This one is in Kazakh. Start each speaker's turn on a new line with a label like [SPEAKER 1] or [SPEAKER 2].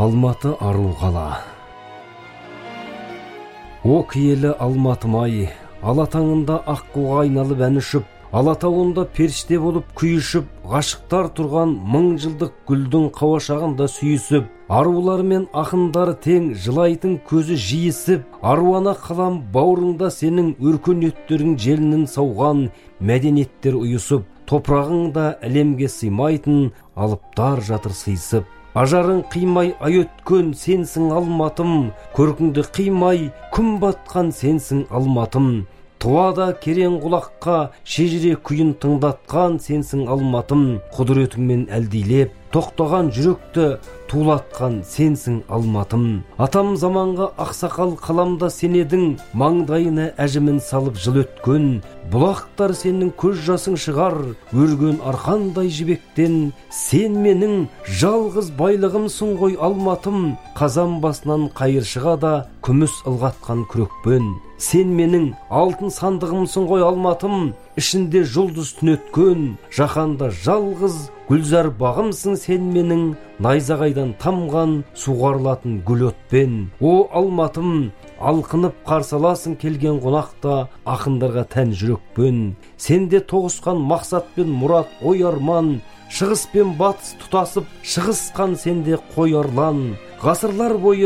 [SPEAKER 1] Алматы ару қала. О киелі Алматым-ай, алатаңында аққуға айналып ән ұшып, алатауында періште болып күйішіп, ғашықтар тұрған мың жылдық гүлдің қауашағында сүйісіп, арулар мен ақындар тең жылайтын көзі жиісіп, аруана қалам бауырыңда сенің өркениеттерің желінін сауған мәдениеттер ұйысып, топырағыңда әлемге сыймайтын алыптар жатыр сыйсып. Ажарың қимай ай өткен сенсің Алматым, көркіңді қимай күн батқан сенсің Алматым. Туада керең құлаққа шежіре күйін тыңдатқан сенсің Алматым. Құдіретіңмен әлдилеп, тоқтаған жүректі тулатқан сенсің Алматым. Атам заманға ақсақал қаламда сенедің, маңдайына әжімін салып жыл өткен. Бұлақтар сенің көз жасың шығар, өрген арқандай жібектен. Сен менің жалғыз байлығымсың ғой Алматым, қазан басынан қайыршыға да күміс ылғатқан күрекпен. Сен менің алтын сандығымсың ғой Алматым, ішінде жұлдыз түнеткен. Жаһанда жалғыз гүлзар бағымсың сен менің, найзағайдан тамған суғарылатын гүл отпен. О Алматым, алқынып қарсаласың келген қонақта ақындарға тән жүрекпен. Сенде тоғысқан мақсат пен мұрат ой арман, шығыс пен батыс тұтасып шығысқан сенде қой арлан. Ғасырлар бойы